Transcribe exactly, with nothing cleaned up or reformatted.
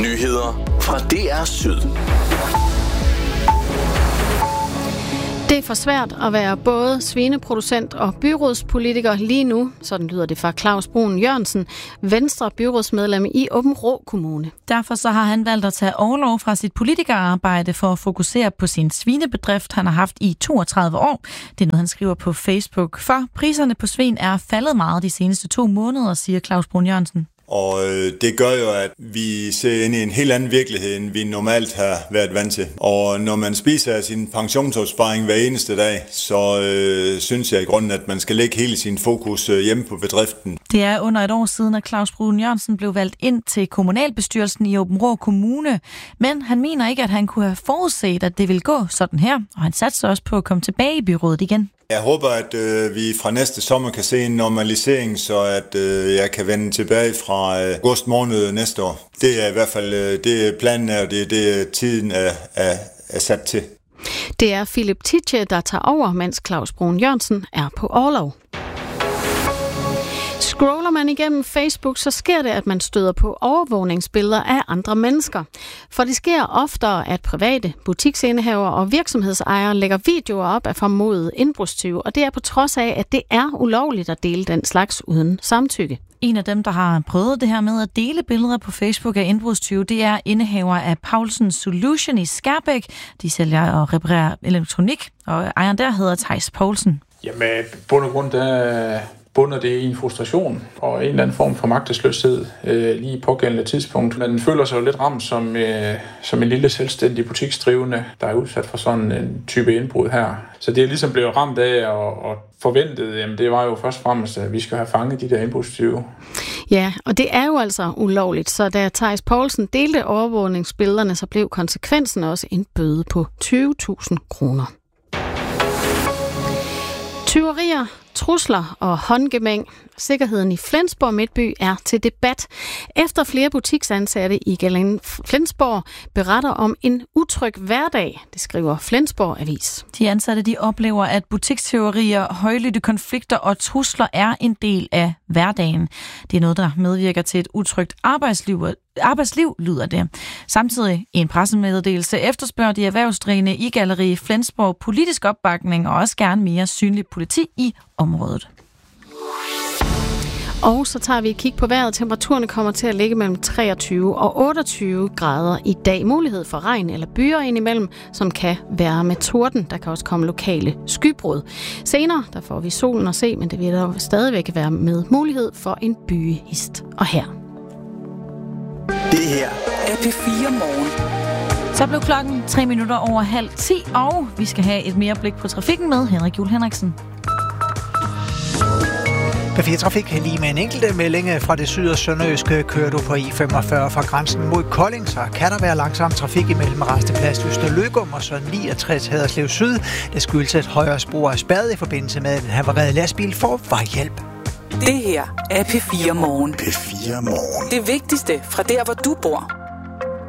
Nyheder fra D R Syd. Det er for svært at være både svineproducent og byrådspolitiker lige nu, sådan lyder det fra Claus Brun Jørgensen, Venstre byrådsmedlem i Aabenraa Kommune. Derfor så har han valgt at tage orlov fra sit politikerarbejde for at fokusere på sin svinebedrift, han har haft i toogtredive år. Det er noget, han skriver på Facebook. For priserne på svin er faldet meget de seneste to måneder, siger Claus Brun Jørgensen. Og det gør jo, at vi ser ind i en helt anden virkelighed, end vi normalt har været vant til. Og når man spiser sin pensionsopsparing hver eneste dag, så øh, synes jeg i grunden, at man skal lægge hele sin fokus øh, hjemme på bedriften. Det er under et år siden, at Claus Brun Jørgensen blev valgt ind til kommunalbestyrelsen i Aabenraa Kommune. Men han mener ikke, at han kunne have forudset, at det ville gå sådan her. Og han satser også på at komme tilbage i byrådet igen. Jeg håber, at øh, vi fra næste sommer kan se en normalisering, så at øh, jeg kan vende tilbage fra øh, august måned næste år. Det er i hvert fald øh, det er planen, og det er det tiden er, er, er sat til. Det er Philip Titje, der tager over, mens Claus Brun Jørgensen er på orlov. Scroller man igennem Facebook, så sker det, at man støder på overvågningsbilleder af andre mennesker. For det sker oftere, at private butiksindehavere og virksomhedsejere lægger videoer op af formodede indbrudstyve, og det er på trods af, at det er ulovligt at dele den slags uden samtykke. En af dem, der har prøvet det her med at dele billeder på Facebook af indbrudstyve, det er indehaver af Paulsen Solution i Skærbæk. De sælger og reparerer elektronik, og ejeren der hedder Theis Poulsen. Jamen, bund og grund, der bunder det i en frustration og en eller anden form for magtesløshed øh, lige på pågældende tidspunkt. Man føler sig jo lidt ramt som, øh, som en lille selvstændig butiksdrivende, der er udsat for sådan en type indbrud her. Så det er ligesom blevet ramt af og, og forventet, jamen det var jo først og fremmest, at vi skal have fanget de der indbrudstyve. Ja, og det er jo altså ulovligt, så da Theis Poulsen delte overvågningsbillederne, så blev konsekvensen også en bøde på tyve tusind kroner. Tyverier, trusler og håndgemæng. Sikkerheden i Flensborg Midtby er til debat, efter flere butiksansatte i Galen Flensborg beretter om en utryg hverdag, det skriver Flensborg Avis. De ansatte de oplever, at butikstyverier, højlydte konflikter og trusler er en del af hverdagen. Det er noget, der medvirker til et utrygt arbejdsliv, arbejdsliv lyder det. Samtidig i en pressemeddelelse efterspørger de erhvervsdrivende i Galleri Flensborg politisk opbakning og også gerne mere synlig politi i området. Og så tager vi et kig på vejret. Temperaturerne kommer til at ligge mellem treogtyve og otteogtyve grader i dag. Mulighed for regn eller byer indimellem, som kan være med torden. Der kan også komme lokale skybrud. Senere der får vi solen at se, men det vil der stadigvæk være med mulighed for en bygehist. Og her. Det her er P fire Morgen. Så blev klokken tre minutter over halv ti, og vi skal have et mere blik på trafikken med Henrik Juhl Henriksen. P fire Trafik lige med en enkelte melding fra det syd- og sønderjyske. Kører du på I femogfyrre fra grænsen mod Kolding, så kan der være langsom trafik imellem Rasteplads Østerløgum og så niogtres Haderslev Syd. Det skyldes et højere spor af spærret i forbindelse med, at den havarerede lastbil får vejhjælp. Det her er P fire Morgen. P fire Morgen. Det vigtigste fra der, hvor du bor.